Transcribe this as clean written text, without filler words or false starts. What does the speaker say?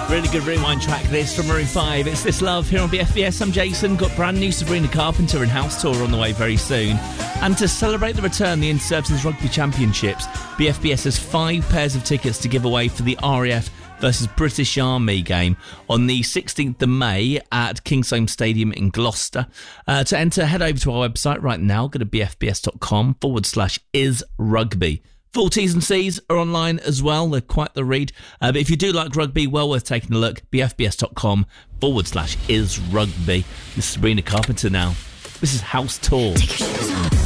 Really good rewind track this from Maroon 5. It's This Love here on BFBS. I'm Jason. Got brand new Sabrina Carpenter and House Tour on the way very soon. And to celebrate the return of the Inter-Services Rugby Championships, BFBS has 5 pairs of tickets to give away for the RAF versus British Army game on the 16th of May at Kingsholm Stadium in Gloucester. To enter, head over to our website right now. Go to bfbs.com/isrugby. Full T's and C's are online as well. They're quite the read. But if you do like rugby, well worth taking a look. bfbs.com/isrugby. This is Sabrina Carpenter now. This is House Tour. Take your shoes off.